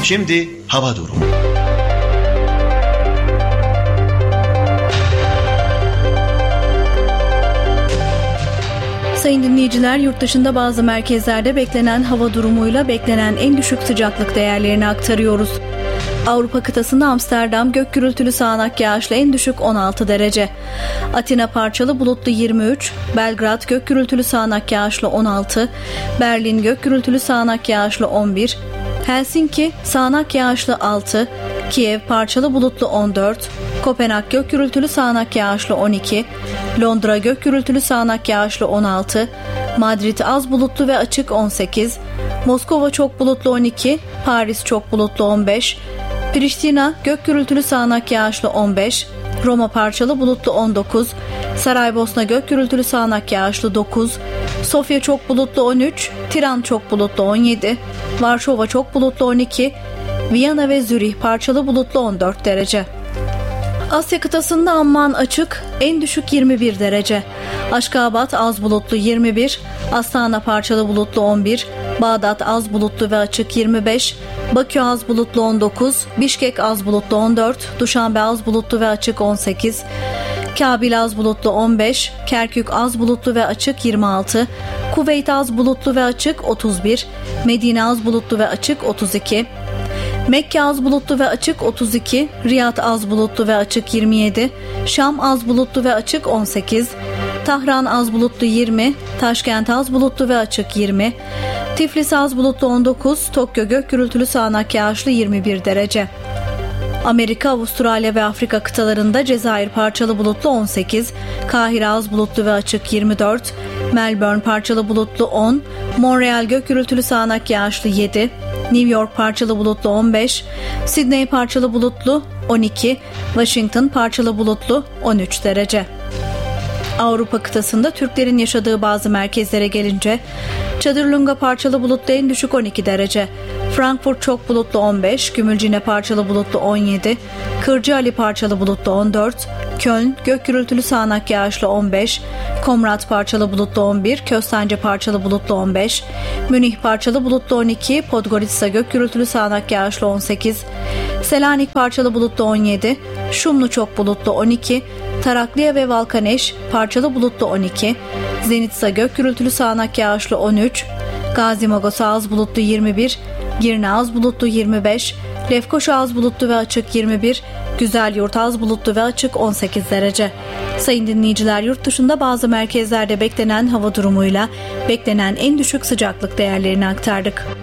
Şimdi hava durumu. Sayın dinleyiciler, yurt dışında bazı merkezlerde beklenen hava durumuyla beklenen en düşük sıcaklık değerlerini aktarıyoruz. Avrupa kıtasında Amsterdam gök gürültülü sağanak yağışlı en düşük 16 derece. Atina parçalı bulutlu 23, Belgrad gök gürültülü sağanak yağışlı 16, Berlin gök gürültülü sağanak yağışlı 11, Helsinki sağanak yağışlı 6, Kiev parçalı bulutlu 14, Kopenhag gök gürültülü sağanak yağışlı 12, Londra gök gürültülü sağanak yağışlı 16, Madrid az bulutlu ve açık 18, Moskova çok bulutlu 12, Paris çok bulutlu 15, Priştina gök gürültülü sağanak yağışlı 15, Roma parçalı bulutlu 19, Saraybosna gök gürültülü sağanak yağışlı 9, Sofya çok bulutlu 13, Tiran çok bulutlu 17, Varşova çok bulutlu 12, Viyana ve Zürih parçalı bulutlu 14 derece. Asya kıtasında Amman açık, en düşük 21 derece. Aşkabat az bulutlu 21, Astana parçalı bulutlu 11, Bağdat az bulutlu ve açık 25, Bakü az bulutlu 19, Bişkek az bulutlu 14, Duşanbe az bulutlu ve açık 18, Kabil az bulutlu 15, Kerkük az bulutlu ve açık 26, Kuveyt az bulutlu ve açık 31, Medine az bulutlu ve açık 32, Mekke az bulutlu ve açık 32, Riyad az bulutlu ve açık 27, Şam az bulutlu ve açık 18, Tahran az bulutlu 20, Taşkent az bulutlu ve açık 20, Tiflis az bulutlu 19, Tokyo gök gürültülü sağanak yağışlı 21 derece. Amerika, Avustralya ve Afrika kıtalarında Cezayir parçalı bulutlu 18, Kahire az bulutlu ve açık 24, Melbourne parçalı bulutlu 10, Montreal gök gürültülü sağanak yağışlı 7, New York parçalı bulutlu 15, Sydney parçalı bulutlu 12, Washington parçalı bulutlu 13 derece. Avrupa kıtasında Türklerin yaşadığı bazı merkezlere gelince, Çadırlunga parçalı bulutlu en düşük 12 derece, Frankfurt çok bulutlu 15, Gümülcine parçalı bulutlu 17, Kırcaali parçalı bulutlu 14, Köln gök gürültülü sağanak yağışlı 15, Komrat parçalı bulutlu 11, Köstence parçalı bulutlu 15, Münih parçalı bulutlu 12, Podgorica gök gürültülü sağanak yağışlı 18, Selanik parçalı bulutlu 17, Şumlu çok bulutlu 12, Tarakliya ve Valkaneş parçalı bulutlu 12, Zenitsa gök gürültülü sağanak yağışlı 13, Gazimagosa az bulutlu 21, Girne az bulutlu 25, Lefkoşa az bulutlu ve açık 21, Güzelyurt az bulutlu ve açık 18 derece. Sayın dinleyiciler, yurt dışında bazı merkezlerde beklenen hava durumuyla beklenen en düşük sıcaklık değerlerini aktardık.